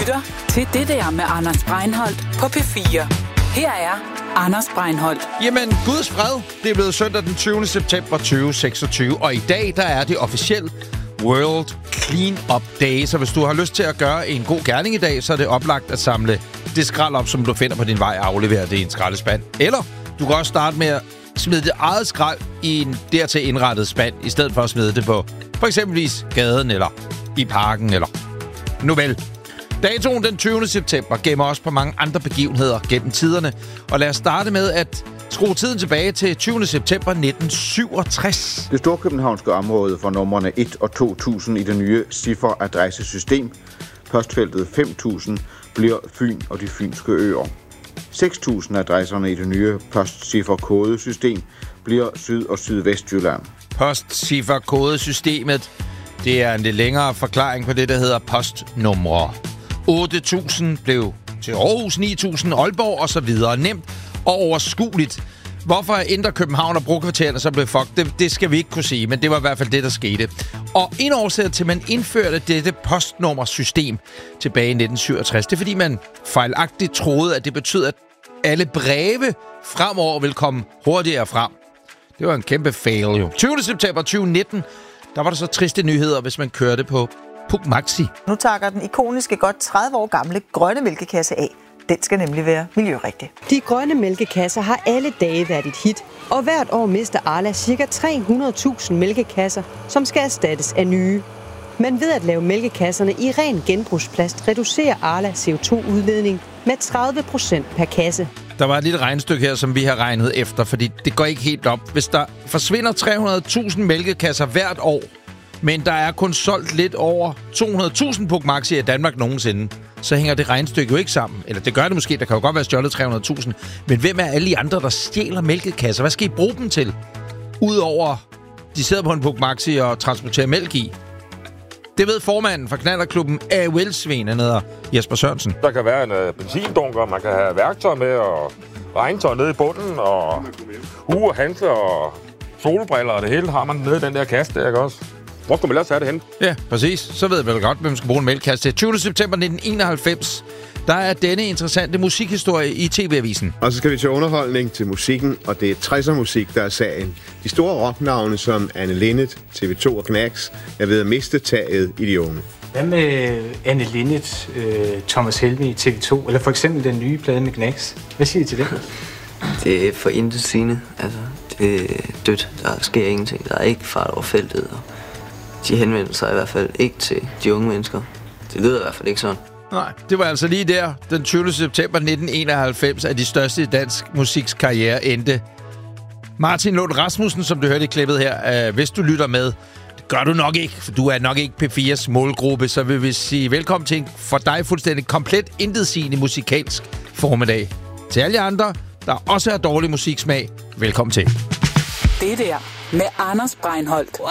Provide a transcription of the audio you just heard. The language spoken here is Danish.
lytter til Det der med Anders Breinholt på P4. Her er Anders Breinholt. Jamen, Guds fred. Det er blevet søndag den 20. september 2026, og i dag der er det officielt World Clean Up Day. Så hvis du har lyst til at gøre en god gerning i dag, så er det oplagt at samle det skrald op, som du finder på din vej, og aflevere det i en skraldespand. Eller du kan også starte med at smide det eget skrald i en dertil indrettet spand, i stedet for at smide det på for eksempelvis gaden eller i parken eller nu vel. Datoen den 20. september gemmer også på mange andre begivenheder gennem tiderne. Og lad os starte med at skrue tiden tilbage til 20. september 1967. Det storkøbenhavnske område for numrene 1 og 2000 i det nye ciffer-adressesystem. Postfeltet 5000 bliver Fyn og de fynske øer. 6000 adresserne i det nye postciffer-kodesystem bliver Syd- og Sydvestjylland. Postciffer-kodesystemet, det er en lidt længere forklaring på det, der hedder postnumre. 8.000 blev til Aarhus, 9.000 Aalborg og så videre. Nemt og overskueligt. Hvorfor Indre København og brokvartererne så blev fucked, det skal vi ikke kunne sige, men det var i hvert fald det, der skete. Og en årsag til, at man indførte dette postnummersystem tilbage i 1967, det er, fordi man fejlagtigt troede, at det betød, at alle breve fremover vil komme hurtigere frem. Det var en kæmpe fail, jo. 20. september 2019, der var der så triste nyheder, hvis man kørte på Puch Maxi. Nu takker den ikoniske, godt 30 år gamle grønne mælkekasse af. Den skal nemlig være miljørigtig. De grønne mælkekasser har alle dage været et hit, og hvert år mister Arla ca. 300.000 mælkekasser, som skal erstattes af nye. Men ved at lave mælkekasserne i ren genbrugsplast, reducerer Arla CO2-udledning med 30% per kasse. Der var et lille regnestykke her, som vi har regnet efter, fordi det går ikke helt op. Hvis der forsvinder 300.000 mælkekasser hvert år, men der er kun solgt lidt over 200.000 Puch Maxi i Danmark nogensinde, så hænger det regnestykke jo ikke sammen. Eller det gør det måske, der kan jo godt være stjålet 300.000. Men hvem er alle de andre, der stjæler mælkekasser? Hvad skal I bruge dem til? Udover, de sidder på en Puch Maxi og transporterer mælk i. Det ved formanden for knallerklubben AOL-Svend, han hedder Jesper Sørensen. Der kan være en benzindunker, man kan have værktøj med, og regntøj nede i bunden, og hue, handsker og solbriller, og det hele har man nede i den der kasse der, ikke også? Hvor skal man ellers have det hen? Ja, præcis. Så ved vi vel godt, hvem skal bruge en mælkekasse til. 20. september 1991, der er denne interessante musikhistorie i TV-avisen. Og så skal vi til underholdning til musikken, og det er 60'er musik, der er sagen. De store rocknavne som Anne Linnet, TV2 og Knacks er ved at miste taget i de unge. Hvad med Anne Linnet, Thomas Helmig, TV2, eller for eksempel den nye plade med Knacks? Hvad siger I til det? Det er for intetsigende. Altså, det er dødt. Der sker ingenting. Der er ikke fart over feltet. Og de henvender sig i hvert fald ikke til de unge mennesker. Det lyder i hvert fald ikke sådan. Nej, det var altså lige der, den 20. september 1991, at de største i dansk musiks karriere endte. Martin Lund Rasmussen, som du hørte i klippet her, hvis du lytter med, det gør du nok ikke, for du er nok ikke P4's målgruppe, så vil vi sige velkommen til en for dig fuldstændig komplet intetsigende musikalsk formiddag. Til alle andre, der også har dårlig musiksmag, velkommen til. Det der med Anders Breinholt.